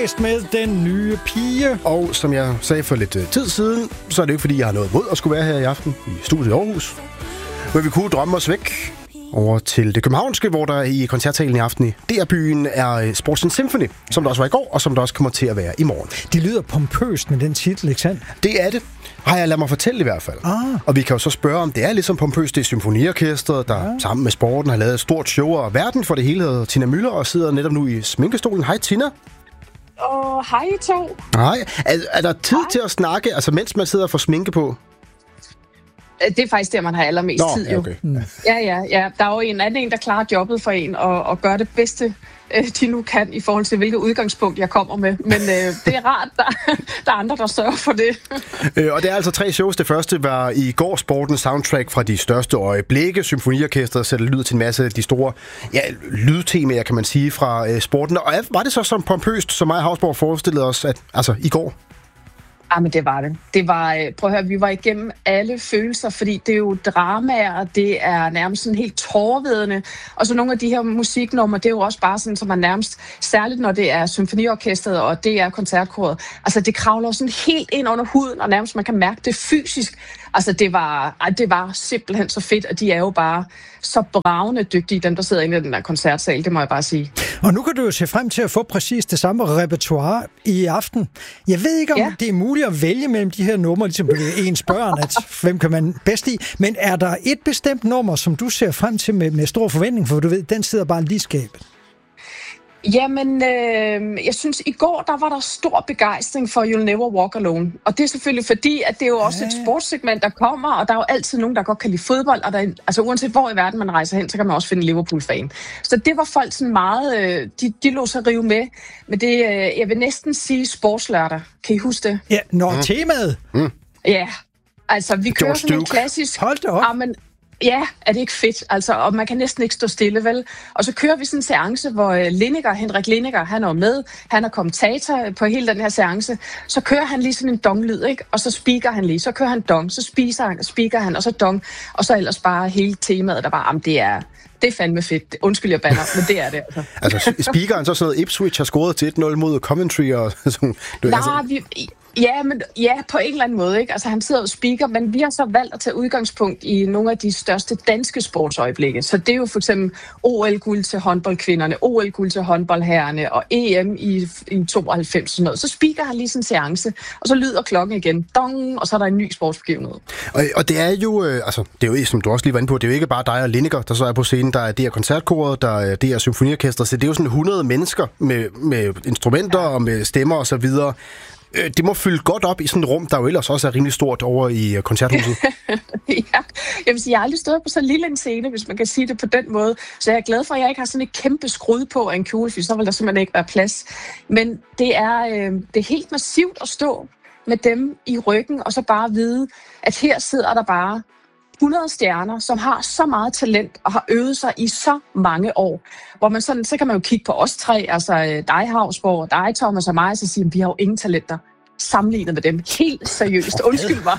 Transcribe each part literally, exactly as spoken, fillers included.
blæst med Den Nye Pige. Og som jeg sagde for lidt tid siden, så er det ikke fordi, jeg har noget mod at skulle være her i aften i studiet i Aarhus. Men vi kunne drømme os væk over til det københavnske, hvor der i koncertsalen i aften i D R-byen er Sports Symphony, som der også var i går, og som der også kommer til at være i morgen. Det lyder pompøst med den titel, ikke sandt? Det er det. Har jeg ladet mig fortælle i hvert fald. Ah. Og vi kan jo så spørge, om det er lidt som pompøst. Det er symfoniorkestret, der ja. sammen med sporten har lavet et stort show, og verden for det hele hedder Tina Müller, og sidder netop nu i sminkestolen. Hej Tina. Åh, oh, hej to. Hej. Er, er der tid hej. til at snakke, altså mens man sidder og får sminke på? Det er faktisk der, man har allermest Nå, tid jo. Okay. Mm. Ja, ja, ja. Der er jo en anden en, der klarer jobbet for en, og, og gør det bedste, øh, de nu kan, i forhold til, hvilket udgangspunkt jeg kommer med. Men øh, det er rart, der, der er andre, der sørger for det. øh, og det er altså tre shows. Det første var i går sportens soundtrack fra de største øjeblikke. Symfoniorkestret sætter lyd til en masse af de store ja, lydtemaer, kan man sige, fra øh, sporten. Og var det så som pompøst, som mig Hausborg forestillede os, at, altså i går? Ja, men det var det. Det var, prøv at høre, vi var igennem alle følelser, fordi det er jo dramaer, det er nærmest sådan helt tårevedende, og så nogle af de her musiknumre, det er jo også bare sådan, som man nærmest, særligt når det er symfoniorkestret, og det er koncertkoret, altså det kravler sådan helt ind under huden, og nærmest man kan mærke det fysisk. Altså det var, det var simpelthen så fedt, og de er jo bare så bravende dygtige, dem der sidder inde i den der koncertsal, det må jeg bare sige. Og nu kan du jo se frem til at få præcis det samme repertoire i aften. Jeg ved ikke, om ja. det er muligt at vælge mellem de her numre, ligesom ens børn, at hvem kan man bedst i, men er der et bestemt nummer, som du ser frem til med, med stor forventning, for du ved, den sidder bare lige i skabet? Jamen, øh, jeg synes, i går, der var der stor begejstring for You'll Never Walk Alone. Og det er selvfølgelig fordi, at det er jo også ja. et sportssegment, der kommer, og der er jo altid nogen, der godt kan lide fodbold, og der er, altså uanset hvor i verden man rejser hen, så kan man også finde en Liverpool-fan. Så det var folk sådan meget, øh, de, de lå sig rive med. Men det, øh, jeg vil næsten sige sportslørdag. Kan I huske det? Ja, når mm. temaet. Mm. Ja, altså vi kører sådan en klassisk... Hold da op. Amen, ja, er det ikke fedt? Altså, og man kan næsten ikke stå stille, vel? Og så kører vi sådan en seance, hvor Lineker, Henrik Lineker, han er med. Han er kommentator på hele den her seance. Så kører han lige sådan en dong-lyd, ikke? Og så speaker han lige. Så kører han dong, så spiser han, speaker han, og så dong. Og så ellers bare hele temaet, der bare, jamen, det er... Det er fandme fedt. Undskyld, jeg banner, men det er det altså. Altså, speakeren så sådan noget, Ipswich har scoret til et nul mod Coventry og sådan... Du, Nej, altså... vi... Ja, men ja, på en eller anden måde, ikke? Altså, han sidder og speaker, men vi har så valgt at tage udgangspunkt i nogle af de største danske sportsøjeblikke. Så det er jo for eksempel O L-guld til håndboldkvinderne, O L-guld til håndboldherrerne og E M i, i tooghalvfems og sådan noget. Så speaker han lige sådan en seance, og så lyder klokken igen. Dong, og så er der en ny sportsbegivenhed. Og, og det er jo, øh, altså, det er jo, som du også lige var inde på, det er jo ikke bare dig og Lineker, der så er på scenen. Der er det her koncertkoret, der er det her symfoniorkester, så det er jo sådan hundrede mennesker med, med instrumenter ja. og med stemmer og så videre. Det må fylde godt op i sådan et rum, der jo ellers også er rimelig stort over i koncerthuset. Ja, jeg vil sige, jeg har aldrig stået på så lille en scene, hvis man kan sige det på den måde. Så jeg er glad for, at jeg ikke har sådan et kæmpe skrud på af en kjole, for så vil der simpelthen ikke være plads. Men det er, øh, det er helt massivt at stå med dem i ryggen, og så bare vide, at her sidder der bare hundrede stjerner, som har så meget talent og har øvet sig i så mange år. Hvor man sådan, så kan man jo kigge på os tre, altså dig Hausborg, dig Thomas og mig, så siger vi har jo ingen talenter sammenlignet med dem. Helt seriøst. Undskyld mig.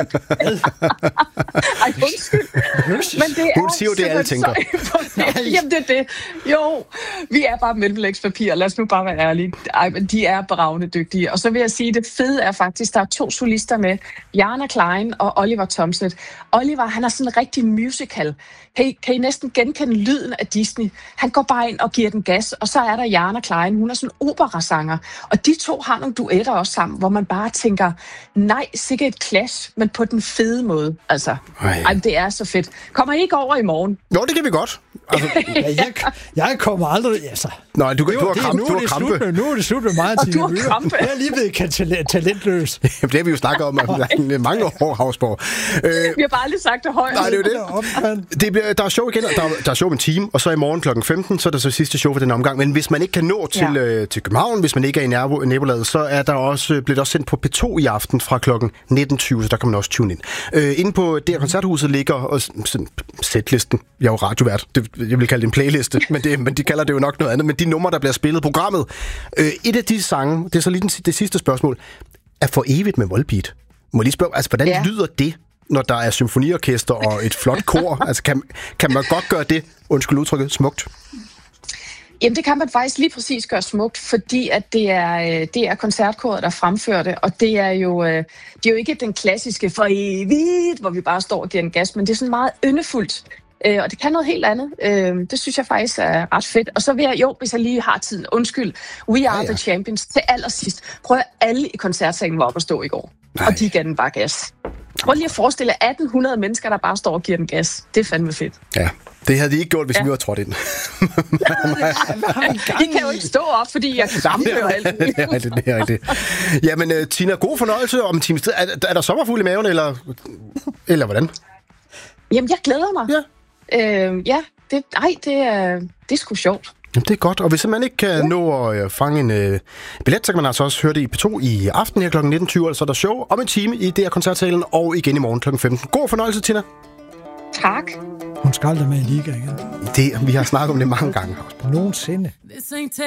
Ej, undskyld. Men det er hun siger jo det, alle tænker. Jamen, det er det. Jo, vi er bare mellemlægspapir. Lad os nu bare være ærlige. Ej, men de er bravende dygtige. Og så vil jeg sige, at det fede er faktisk, der er to solister med. Jana Klein og Oliver Thomslet. Oliver, han er sådan en rigtig musical. Kan I, kan I næsten genkende lyden af Disney? Han går bare ind og giver den gas, og så er der Jana Klein. Hun er sådan en operasanger. Og de to har nogle duetter også sammen, hvor man bare tænker, nej, sikkert et clash, men på den fede måde. Altså, ej, det er så fedt. Kommer I ikke over i morgen? Jo, det kan vi godt. Altså, ja, jeg, jeg kommer aldrig... Altså. Nej, du, du har krampe. Nu er det slut med, nu er det slut med mig. Og du har krampe. Jeg er lige blevet talent, talentløs. Det har vi jo snakket om mange år, Hausborg. Øh, vi har bare aldrig sagt det højt. Nej, det er jo det. det bliver, der er show igen, der, der er show om en time, og så i morgen klokken femten, så er der så sidste show for den omgang. Men hvis man ikke kan nå til, ja. øh, til København, hvis man ikke er i nabo, nabolaget, så er der også, bliver der også sendt på P to i aften fra klokken nitten tyve, så der kan man også tune ind. Øh, inde på det her koncerthuset ligger også sådan, setlisten. Jeg er jo radiovært. Det, jeg vil kalde det en playliste, men, det, men de kalder det jo nok noget andet. Men de numre, der bliver spillet programmet. Øh, et af de sange, det er så lige den, det sidste spørgsmål, er For evigt med Volbeat. Må jeg lige spørge, altså hvordan ja. lyder det, når der er symfoniorkester og et flot kor? Altså kan, kan man godt gøre det, undskyld udtrykket, smukt? Jamen, det kan man faktisk lige præcis gøre smukt, fordi at det er, det er koncertkoret, der fremfører det, og det er jo, det er jo ikke den klassiske for evigt, hvor vi bare står og giver en gas, men det er sådan meget yndefuldt, og det kan noget helt andet. Det synes jeg faktisk er ret fedt. Og så vil jeg, jo, hvis jeg lige har tiden, undskyld, We Are ja, ja. The Champions til allersidst. Prøv at alle i koncertsalen var op at stå i går, Nej. og de gav den bare gas. Prøv lige at forestille atten hundrede mennesker, der bare står og giver den gas. Det er fandme fedt. Ja, det havde de ikke gjort, hvis ja. vi var trådt ind. I kan jo ikke stå op, fordi jeg kan sammenføre alt. Det er det, det er det. Jamen, uh, Tina, god fornøjelse om en times tid. Er, er der sommerfugl i maven, eller, eller hvordan? Jamen, jeg glæder mig. Ja, øh, ja det, ej, det er, det er sgu sjovt. Jamen, det er godt, og hvis man ikke kan ja. nå at uh, fange en uh, billet, så kan man altså også høre det i P to i aften her klokken nitten tyve, altså der er show om en time i D R Koncertsalen, og igen i morgen klokken femten. God fornøjelse, Tina. Tak. Hun skal aldrig med i liga igen. Det, vi har snakket om det mange gange. Nogensinde.